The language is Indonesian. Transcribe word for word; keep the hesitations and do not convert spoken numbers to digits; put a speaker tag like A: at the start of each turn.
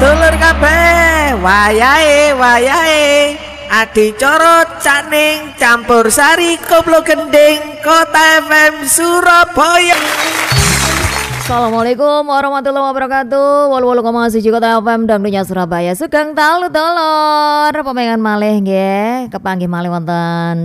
A: sedulur kabeh, wayahe wayahe adicara caning campur sari koplo gending Kota F M Surabaya.
B: Assalamualaikum warahmatullahi wabarakatuh. Walu walu koma siji Kota F M Damdunya Surabaya. Sugeng talu dolor. Pemengan malih nggih, kepanggih malih wonten